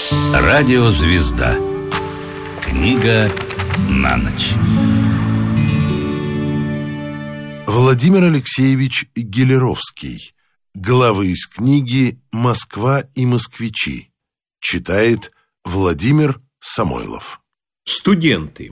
Радиозвезда. Книга на ночь. Владимир Алексеевич Гелеровский. Главы из книги «Москва и москвичи». Читает Владимир Самойлов. Студенты.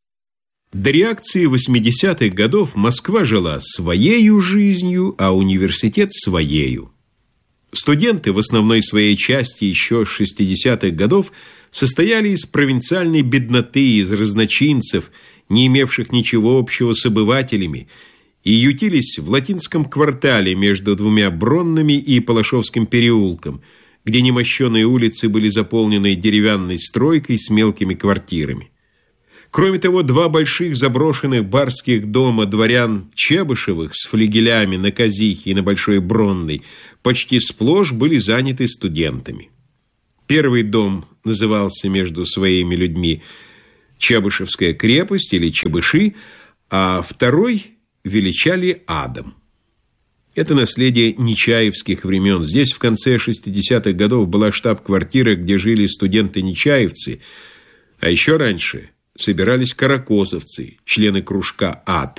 До реакции 80-х годов Москва жила своею жизнью, а университет своею. Студенты в основной своей части еще с 60-х годов состояли из провинциальной бедноты, из разночинцев, не имевших ничего общего с обывателями, и ютились в латинском квартале между двумя Бронными и Палашовским переулком, где немощеные улицы были заполнены деревянной стройкой с мелкими квартирами. Кроме того, два больших заброшенных барских дома дворян Чебышевых с флигелями на Казихе и на Большой Бронной почти сплошь были заняты студентами. Первый дом назывался между своими людьми Чебышевская крепость или Чебыши, а второй величали адом. Это наследие нечаевских времен. Здесь в конце 60-х годов была штаб-квартира, где жили студенты-нечаевцы, а еще раньше собирались каракозовцы, члены кружка «Ад».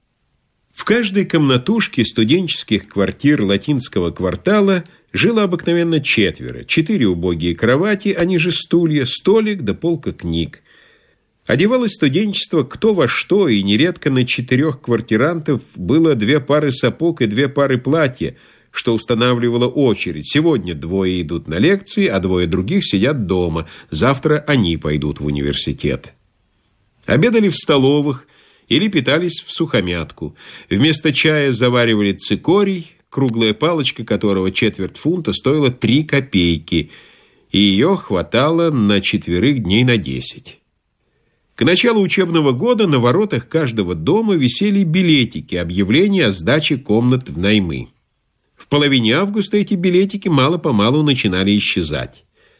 В каждой комнатушке студенческих квартир латинского квартала жило обыкновенно четверо: 4 убогие кровати, они же стулья, столик да полка книг. Одевалось студенчество кто во что, и нередко на 4 квартирантов было 2 пары сапог и 2 пары платья, что устанавливало очередь. Сегодня 2 идут на лекции, а 2 других сидят дома. Завтра они пойдут в университет. Обедали в столовых или питались в сухомятку. Вместо чая заваривали цикорий, круглая палочка которого четверть фунта стоила 3 копейки, и ее хватало на 4 дней на 10. К началу учебного года на воротах каждого дома висели билетики, объявления о сдаче комнат в наймы. В половине августа эти билетики мало-помалу начинали исчезать.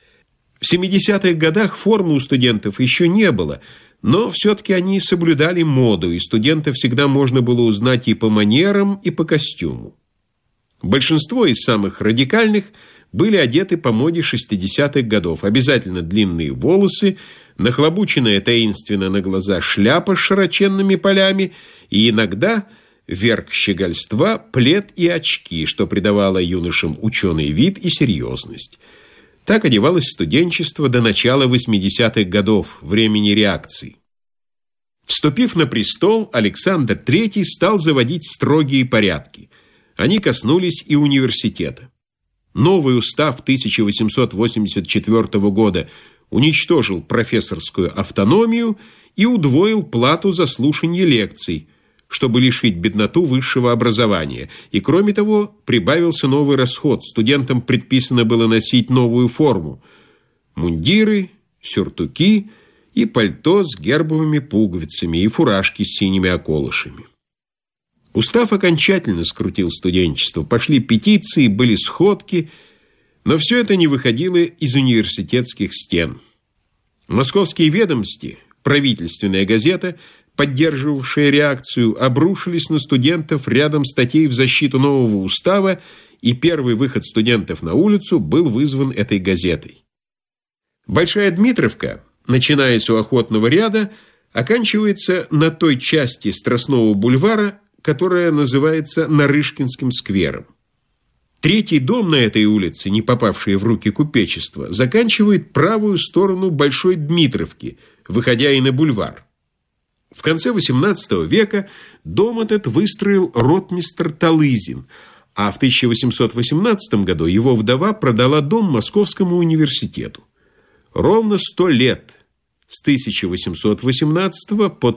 В 70-х годах формы у студентов еще не было, но все-таки они соблюдали моду, и студентов всегда можно было узнать и по манерам, и по костюму. Большинство из самых радикальных были одеты по моде 60-х годов. Обязательно длинные волосы, нахлобученная таинственно на глаза шляпа с широченными полями и иногда, верх щегольства, плед и очки, что придавало юношам ученый вид и серьезность. Так одевалось студенчество до начала 80-х годов, времени реакции. Вступив на престол, Александр III стал заводить строгие порядки. Они коснулись и университета. Новый устав 1884 года уничтожил профессорскую автономию и удвоил плату за слушание лекций, чтобы лишить бедноту высшего образования. И, кроме того, прибавился новый расход. Студентам предписано было носить новую форму: мундиры, сюртуки и пальто с гербовыми пуговицами и фуражки с синими околышами. Устав окончательно скрутил студенчество. Пошли петиции, были сходки, но все это не выходило из университетских стен. Московские ведомости, правительственная газета, поддерживавшие реакцию, обрушились на студентов рядом статей в защиту нового устава, и первый выход студентов на улицу был вызван этой газетой. Большая Дмитровка, начинаясь у Охотного ряда, оканчивается на той части Страстного бульвара, которая называется Нарышкинским сквером. Третий дом на этой улице, не попавший в руки купечества, заканчивает правую сторону Большой Дмитровки, выходя и на бульвар. В конце XVIII века дом этот выстроил ротмистр Талызин, а в 1818 году его вдова продала дом Московскому университету. Ровно 100 лет, с 1818 по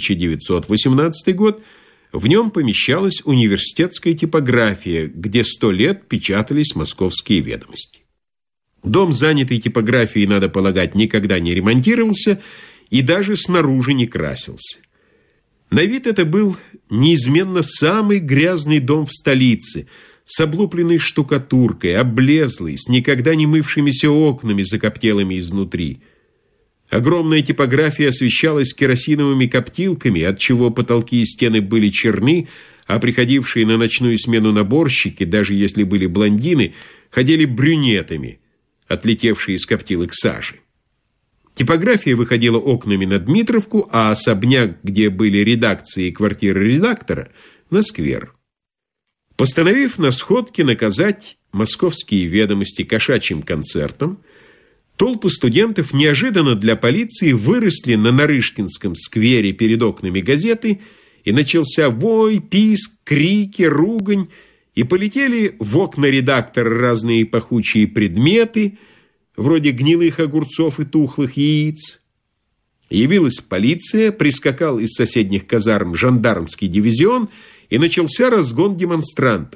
1918 год, в нем помещалась университетская типография, где 100 лет печатались московские ведомости. Дом, занятый типографией, надо полагать, никогда не ремонтировался и даже снаружи не красился. На вид это был неизменно самый грязный дом в столице, с облупленной штукатуркой, облезлый, с никогда не мывшимися окнами, закоптелыми изнутри. Огромная типография освещалась керосиновыми коптилками, отчего потолки и стены были черны, а приходившие на ночную смену наборщики, даже если были блондины, ходили брюнетами, отлетевшие из коптилок сажи. Типография выходила окнами на Дмитровку, а особняк, где были редакции и квартиры редактора, на сквер. Постановив на сходке наказать «Московские ведомости» кошачьим концертом, толпы студентов неожиданно для полиции выросли на Нарышкинском сквере перед окнами газеты, и начался вой, писк, крики, ругань, и полетели в окна редактора разные пахучие предметы, вроде гнилых огурцов и тухлых яиц. Явилась полиция, прискакал из соседних казарм жандармский дивизион, и начался разгон демонстрантов.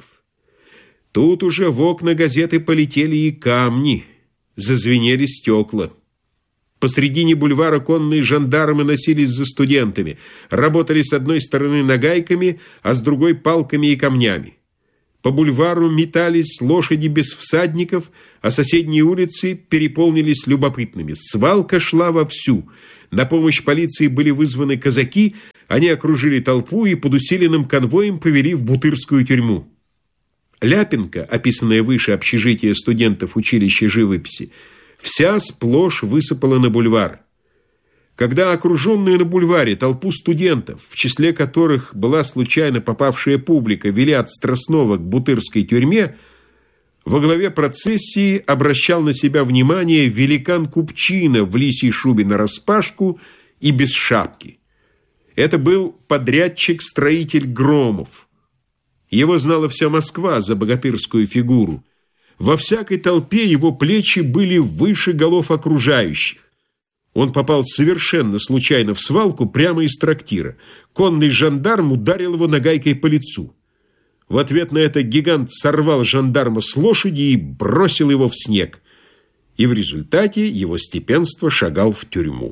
Тут уже в окна газеты полетели и камни, зазвенели стекла. Посредине бульвара конные жандармы носились за студентами, работали с одной стороны нагайками, а с другой палками и камнями. По бульвару метались лошади без всадников, а соседние улицы переполнились любопытными. Свалка шла вовсю. На помощь полиции были вызваны казаки, они окружили толпу и под усиленным конвоем повели в Бутырскую тюрьму. Ляпинка, описанная выше общежитие студентов училища живописи, вся сплошь высыпала на бульвар. Когда окруженную на бульваре толпу студентов, в числе которых была случайно попавшая публика, вели от Страстного к Бутырской тюрьме, во главе процессии обращал на себя внимание великан Купчина в лисьей шубе нараспашку и без шапки. Это был подрядчик-строитель Громов. Его знала вся Москва за богатырскую фигуру. Во всякой толпе его плечи были выше голов окружающих. Он попал совершенно случайно в свалку прямо из трактира. Конный жандарм ударил его нагайкой по лицу. В ответ на это гигант сорвал жандарма с лошади и бросил его в снег. И в результате его степенство шагал в тюрьму.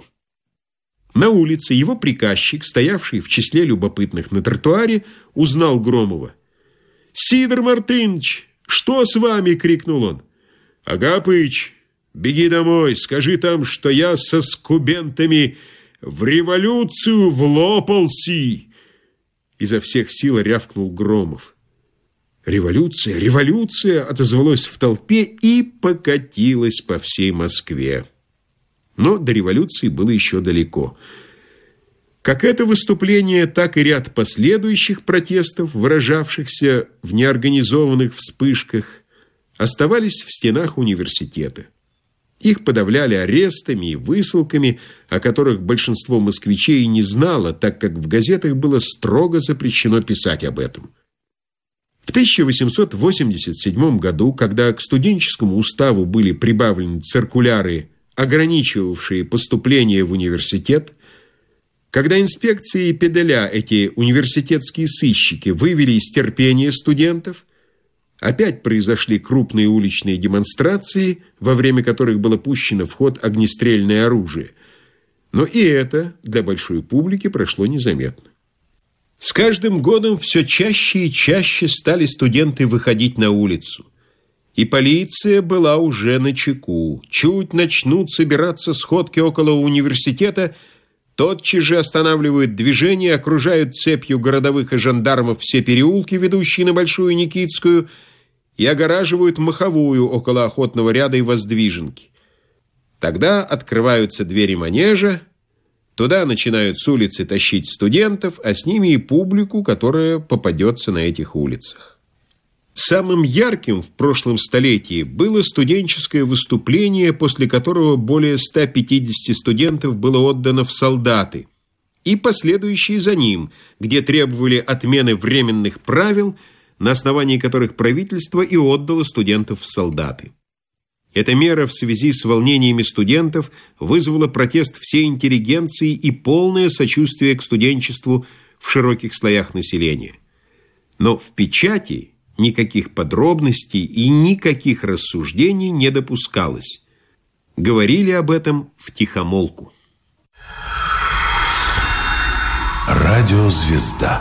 На улице его приказчик, стоявший в числе любопытных на тротуаре, узнал Громова. «Сидор Мартынович, что с вами?» — крикнул он. «Агапыч, беги домой, скажи там, что я со скубентами в революцию влопался!» Изо всех сил рявкнул Громов. «Революция, революция!» — отозвалось в толпе и покатилась по всей Москве. Но до революции было еще далеко. Как это выступление, так и ряд последующих протестов, выражавшихся в неорганизованных вспышках, оставались в стенах университета. Их подавляли арестами и высылками, о которых большинство москвичей и не знало, так как в газетах было строго запрещено писать об этом. В 1887 году, когда к студенческому уставу были прибавлены циркуляры, ограничивавшие поступление в университет, когда инспекции Педеля, эти университетские сыщики, вывели из терпения студентов, опять произошли крупные уличные демонстрации, во время которых было пущено в ход огнестрельное оружие. Но и это для большой публики прошло незаметно. С каждым годом все чаще и чаще стали студенты выходить на улицу. И полиция была уже начеку. Чуть начнут собираться сходки около университета, тотчас же останавливают движение, окружают цепью городовых и жандармов все переулки, ведущие на Большую Никитскую, и огораживают Маховую около Охотного ряда и Воздвиженки. Тогда открываются двери манежа, туда начинают с улицы тащить студентов, а с ними и публику, которая попадется на этих улицах. Самым ярким в прошлом столетии было студенческое выступление, после которого более 150 студентов было отдано в солдаты, и последующие за ним, где требовали отмены временных правил, на основании которых правительство и отдало студентов в солдаты. Эта мера в связи с волнениями студентов вызвала протест всей интеллигенции и полное сочувствие к студенчеству в широких слоях населения. Но в печати никаких подробностей и никаких рассуждений не допускалось. Говорили об этом втихомолку. Радиозвезда.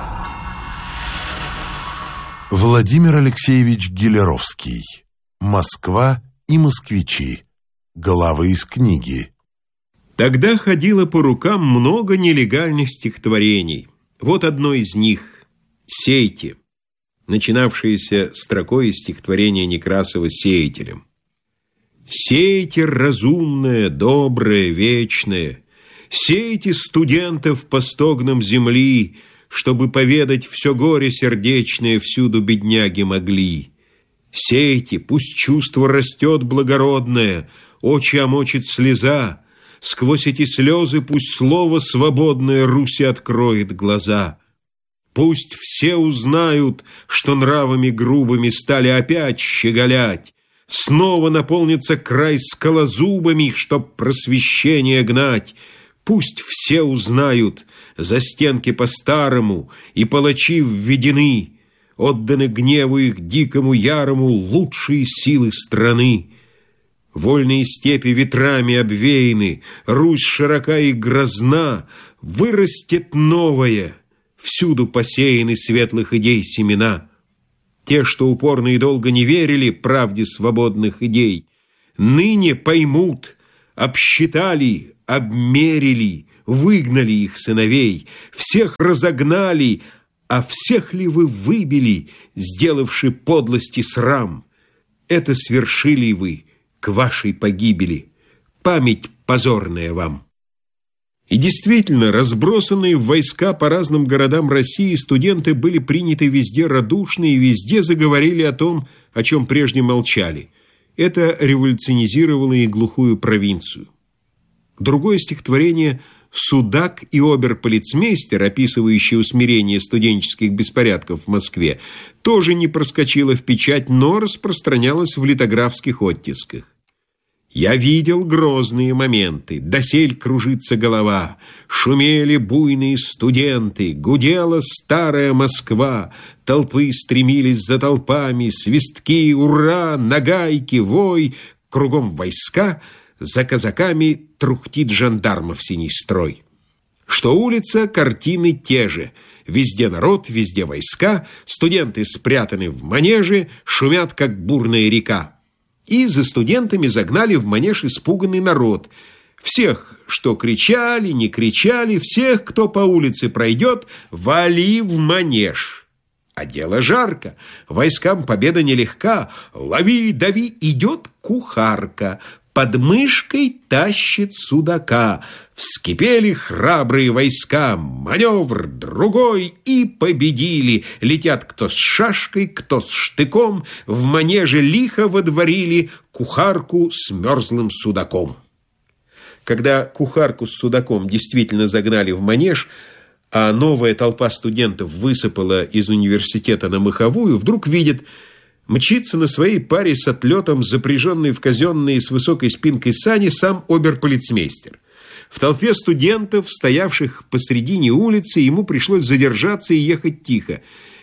Владимир Алексеевич Гелеровский. «Москва и москвичи». Главы из книги. Тогда ходило по рукам много нелегальных стихотворений. Вот одно из них «Сейте», начинавшееся строкой из стихотворения Некрасова «Сеятелем». Сейте разумное, доброе, вечное, сейте студентов по стогнам земли, чтобы поведать все горе сердечное всюду бедняги могли. Сейте, пусть чувство растет благородное, очи омочит слеза, сквозь эти слезы пусть слово свободное Руси откроет глаза. Пусть все узнают, что нравами грубыми стали опять щеголять, снова наполнится край скалозубами, чтоб просвещение гнать. Пусть все узнают, за стенки по-старому и палачи введены, отданы гневу их дикому ярому лучшие силы страны. Вольные степи ветрами обвеяны, Русь широка и грозна, вырастет новая, всюду посеяны светлых идей семена. Те, что упорно и долго не верили правде свободных идей, ныне поймут, обсчитали, обмерили, выгнали их сыновей, всех разогнали, а всех ли вы выбили, сделавши подлости срам? Это свершили вы к вашей погибели. Память позорная вам. И действительно, разбросанные в войска по разным городам России студенты были приняты везде радушно и везде заговорили о том, о чем прежде молчали. Это революционизировало и глухую провинцию. Другое стихотворение «Судак и оберполицмейстер», описывающее усмирение студенческих беспорядков в Москве, тоже не проскочило в печать, но распространялось в литографских оттисках. Я видел грозные моменты, досель кружится голова, шумели буйные студенты, гудела старая Москва, толпы стремились за толпами, свистки, ура, нагайки, вой, кругом войска, за казаками трухтит жандармов синий строй. Что улица, картины те же, везде народ, везде войска, студенты спрятаны в манеже, шумят, как бурная река. И за студентами загнали в манеж испуганный народ. Всех, что кричали, не кричали, всех, кто по улице пройдет, вали в манеж. А дело жарко, войскам победа нелегка. Лови, дави, идет кухарка, под мышкой тащит судака. Вскипели храбрые войска, маневр другой, и победили. Летят кто с шашкой, кто с штыком, в манеже лихо водворили кухарку с мерзлым судаком. Когда кухарку с судаком действительно загнали в манеж, а новая толпа студентов высыпала из университета на Маховую, вдруг видят, мчится на своей паре с отлетом, запряженный в казенные с высокой спинкой сани, сам оберполицмейстер. В толпе студентов, стоявших посредине улицы, ему пришлось задержаться и ехать тихо.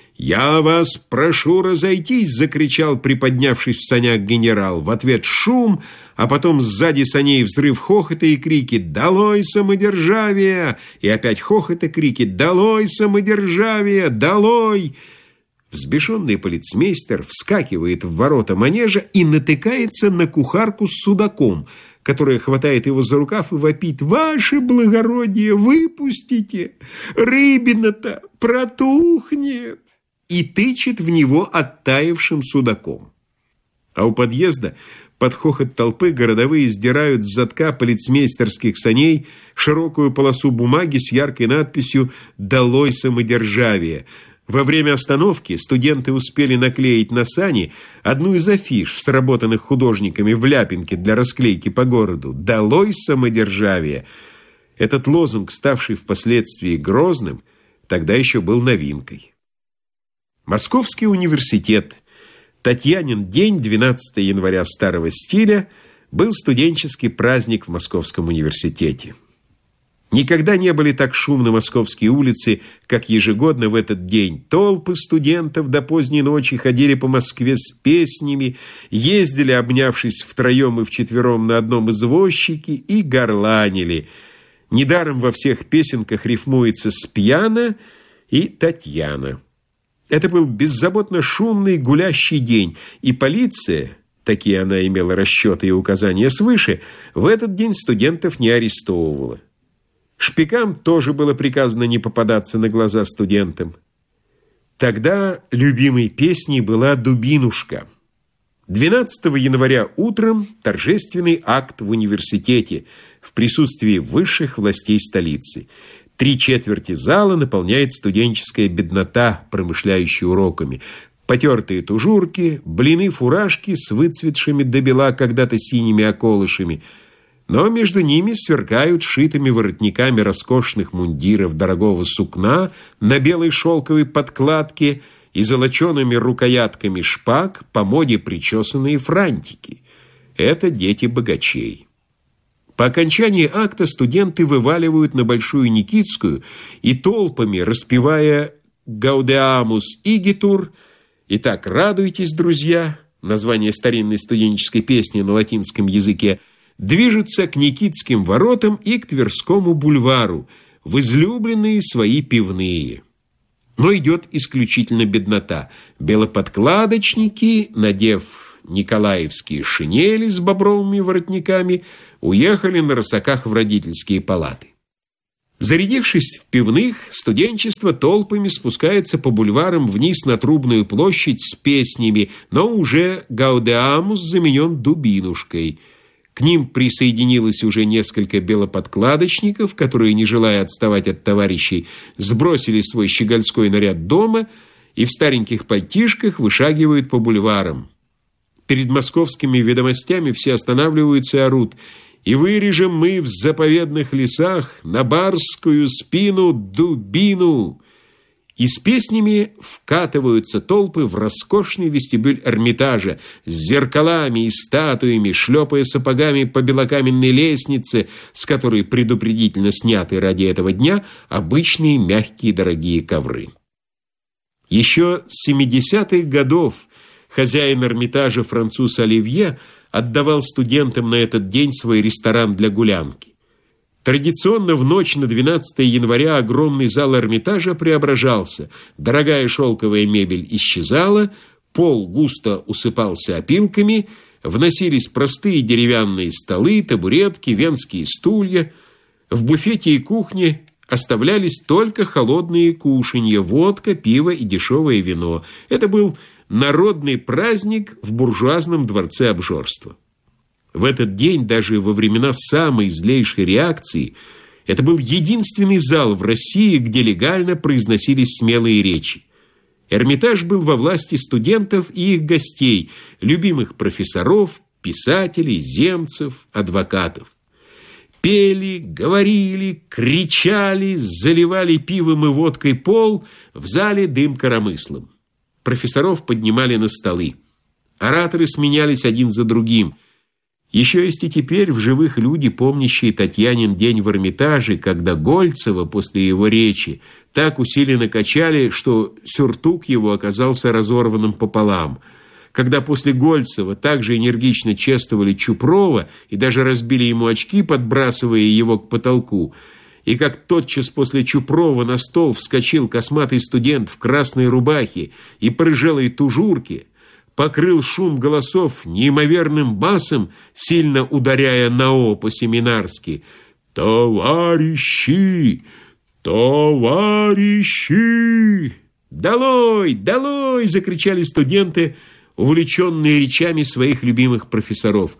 «Я вас прошу разойтись!» — закричал, приподнявшись в санях генерал. В ответ шум, а потом сзади саней взрыв хохота и крики «Долой самодержавие!» И опять хохот и крики «Долой самодержавие! Долой!» Взбешенный полицмейстер вскакивает в ворота манежа и натыкается на кухарку с судаком, которая хватает его за рукав и вопит: «Ваше благородие, выпустите! Рыбина-то протухнет!» и тычет в него оттаившим судаком. А у подъезда под хохот толпы городовые сдирают с задка полицмейстерских саней широкую полосу бумаги с яркой надписью «Долой самодержавие». Во время остановки студенты успели наклеить на сани одну из афиш, сработанных художниками в Ляпинке для расклейки по городу: «Долой самодержавие». Этот лозунг, ставший впоследствии грозным, тогда еще был новинкой. Московский университет. Татьянин день, 12 января старого стиля, был студенческий праздник в Московском университете. Никогда не были так шумны московские улицы, как ежегодно в этот день. Толпы студентов до поздней ночи ходили по Москве с песнями, ездили, обнявшись втроем и вчетвером на одном извозчике, и горланили. Недаром во всех песенках рифмуется «Спьяна» и «Татьяна». Это был беззаботно шумный гулящий день, и полиция, такие она имела расчеты и указания свыше, в этот день студентов не арестовывала. Шпикам тоже было приказано не попадаться на глаза студентам. Тогда любимой песней была «Дубинушка». 12 января утром торжественный акт в университете в присутствии высших властей столицы. 3/4 зала наполняет студенческая беднота, промышляющая уроками. Потертые тужурки, блины-фуражки с выцветшими до бела когда-то синими околышами, но между ними сверкают шитыми воротниками роскошных мундиров дорогого сукна на белой шелковой подкладке и золочеными рукоятками шпаг по моде причесанные франтики. Это дети богачей. По окончании акта студенты вываливают на Большую Никитскую и толпами, распевая «Гаудеамус игитур», «Итак, радуйтесь, друзья», название старинной студенческой песни на латинском языке, движутся к Никитским воротам и к Тверскому бульвару, в излюбленные свои пивные. Но идет исключительно беднота. Белоподкладочники, надев николаевские шинели с бобровыми воротниками, уехали на рысаках в родительские палаты. Зарядившись в пивных, студенчество толпами спускается по бульварам вниз на Трубную площадь с песнями, но уже «Гаудеамус» заменен «Дубинушкой». К ним присоединилось уже несколько белоподкладочников, которые, не желая отставать от товарищей, сбросили свой щегольской наряд дома и в стареньких пальтишках вышагивают по бульварам. Перед московскими ведомостями все останавливаются и орут: «И вырежем мы в заповедных лесах на барскую спину дубину!» И с песнями вкатываются толпы в роскошный вестибюль Эрмитажа с зеркалами и статуями, шлепая сапогами по белокаменной лестнице, с которой предупредительно сняты ради этого дня обычные мягкие дорогие ковры. Еще с 70-х годов хозяин Эрмитажа француз Оливье отдавал студентам на этот день свой ресторан для гулянки. Традиционно в ночь на 12 января огромный зал Эрмитажа преображался, дорогая шелковая мебель исчезала, пол густо усыпался опилками, вносились простые деревянные столы, табуретки, венские стулья. В буфете и кухне оставлялись только холодные кушанья, водка, пиво и дешевое вино. Это был народный праздник в буржуазном дворце обжорства. В этот день, даже во времена самой злейшей реакции, это был единственный зал в России, где легально произносились смелые речи. Эрмитаж был во власти студентов и их гостей, любимых профессоров, писателей, земцев, адвокатов. Пели, говорили, кричали, заливали пивом и водкой пол, в зале дым коромыслом. Профессоров поднимали на столы. Ораторы сменялись один за другим. Еще есть и теперь в живых люди, помнящие Татьянин день в Эрмитаже, когда Гольцева после его речи так усиленно качали, что сюртук его оказался разорванным пополам, когда после Гольцева также энергично чествовали Чупрова и даже разбили ему очки, подбрасывая его к потолку, и как тотчас после Чупрова на стол вскочил косматый студент в красной рубахе и прыжелой тужурке, покрыл шум голосов неимоверным басом, сильно ударяя на «о» по-семинарски: «Товарищи! Товарищи!» «Долой! Долой!» — закричали студенты, увлеченные речами своих любимых профессоров.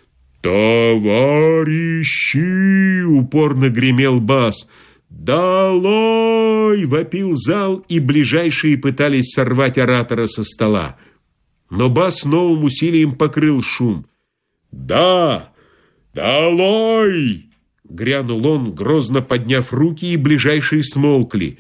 «Товарищи!» — упорно гремел бас. «Долой!» — вопил зал, и ближайшие пытались сорвать оратора со стола. Но бас новым усилием покрыл шум. «Да! Долой!» — грянул он, грозно подняв руки, и ближайшие смолкли.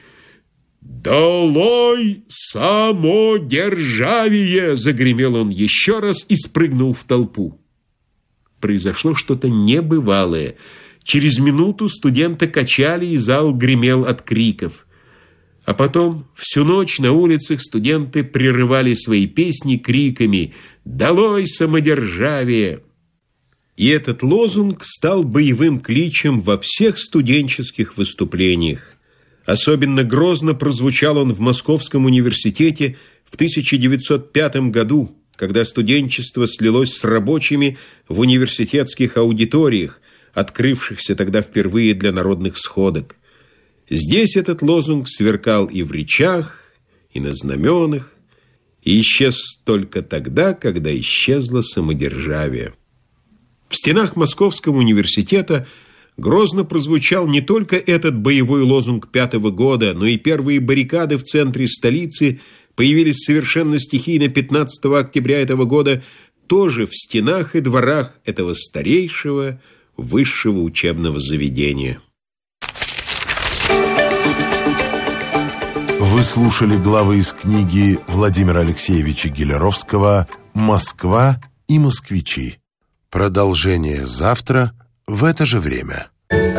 «Долой самодержавие!» — загремел он еще раз и спрыгнул в толпу. Произошло что-то небывалое. Через минуту студенты качали, и зал гремел от криков. А потом всю ночь на улицах студенты прерывали свои песни криками «Долой самодержавие!». И этот лозунг стал боевым кличем во всех студенческих выступлениях. Особенно грозно прозвучал он в Московском университете в 1905 году, когда студенчество слилось с рабочими в университетских аудиториях, открывшихся тогда впервые для народных сходок. Здесь этот лозунг сверкал и в речах, и на знаменах, и исчез только тогда, когда исчезло самодержавие. В стенах Московского университета грозно прозвучал не только этот боевой лозунг 5-го года, но и первые баррикады в центре столицы появились совершенно стихийно 15 октября этого года тоже в стенах и дворах этого старейшего высшего учебного заведения. Вы слушали главы из книги Владимира Алексеевича Гелеровского «Москва и москвичи». Продолжение завтра в это же время.